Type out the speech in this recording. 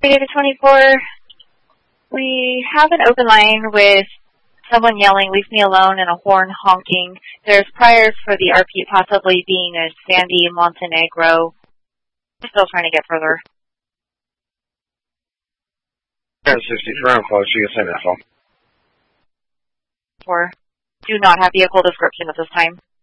Data 24, we have an open line with someone yelling, "Leave me alone," and a horn honking. There's priors for the RP possibly being a Sandy, Montenegro. We're still trying to get further. 1063 on close, you can send info. Do not have vehicle description at this time.